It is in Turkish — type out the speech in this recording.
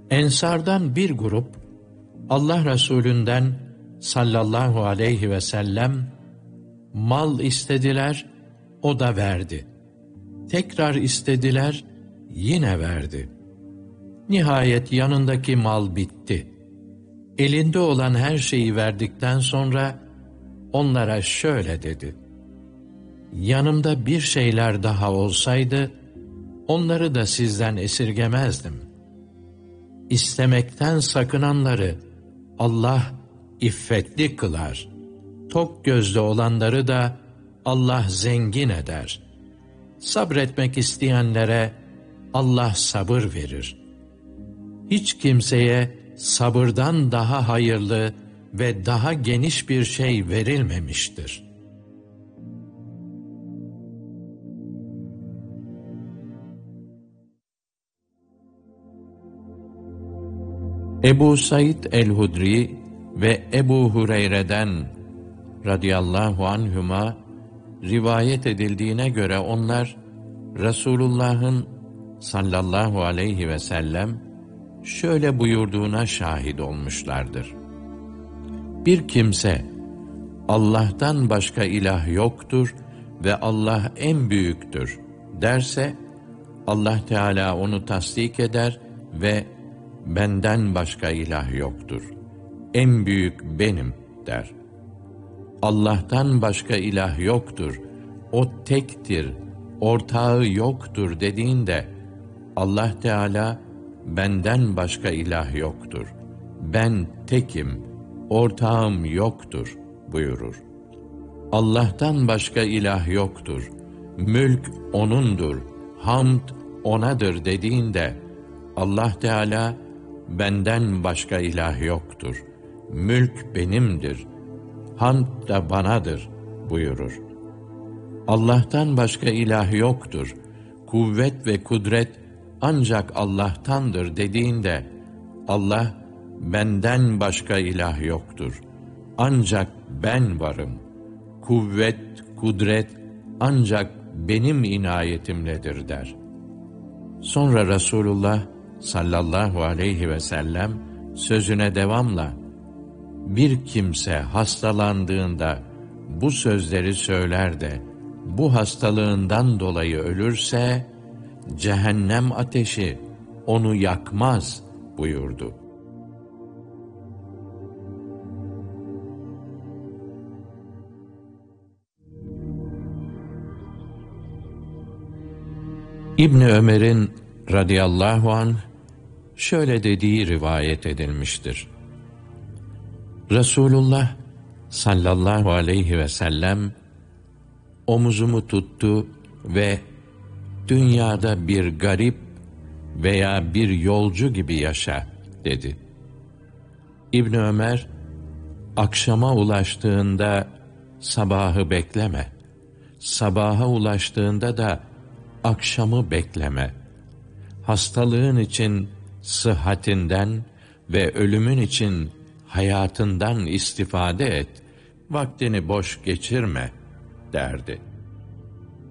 Ensardan bir grup, Allah Resulünden sallallahu aleyhi ve sellem mal istediler, o da verdi. Tekrar istediler, yine verdi. Nihayet yanındaki mal bitti. Elinde olan her şeyi verdikten sonra onlara şöyle dedi: yanımda bir şeyler daha olsaydı, onları da sizden esirgemezdim. İstemekten sakınanları Allah iffetli kılar. Tok gözlü olanları da Allah zengin eder. Sabretmek isteyenlere Allah sabır verir. Hiç kimseye sabırdan daha hayırlı ve daha geniş bir şey verilmemiştir. Ebu Said el-Hudri ve Ebu Hureyre'den radıyallahu anhuma rivayet edildiğine göre onlar Resulullah'ın sallallahu aleyhi ve sellem şöyle buyurduğuna şahit olmuşlardır: bir kimse Allah'tan başka ilah yoktur ve Allah en büyüktür derse, Allah Teala onu tasdik eder ve benden başka ilah yoktur, en büyük benim der. Allah'tan başka ilah yoktur, o tektir, ortağı yoktur dediğinde, Allah Teala benden başka ilah yoktur, ben tekim, ortağım yoktur buyurur. Allah'tan başka ilah yoktur, mülk O'nundur, hamd O'nadır dediğinde, Allah Teala benden başka ilah yoktur, mülk benimdir, hamd da banadır buyurur. Allah'tan başka ilah yoktur, kuvvet ve kudret ancak Allah'tandır dediğinde, Allah benden başka ilah yoktur, ancak ben varım, kuvvet, kudret ancak benim inayetimledir der. Sonra Resulullah sallallahu aleyhi ve sellem sözüne devamla, bir kimse hastalandığında bu sözleri söyler de bu hastalığından dolayı ölürse, cehennem ateşi onu yakmaz buyurdu. İbni Ömer'in radıyallahu anh şöyle dediği rivayet edilmiştir: Resulullah sallallahu aleyhi ve sellem omuzumu tuttu ve dünyada bir garip veya bir yolcu gibi yaşa dedi. İbni Ömer, akşama ulaştığında sabahı bekleme, sabaha ulaştığında da akşamı bekleme. Hastalığın için sıhhatinden ve ölümün için hayatından istifade et, vaktini boş geçirme derdi.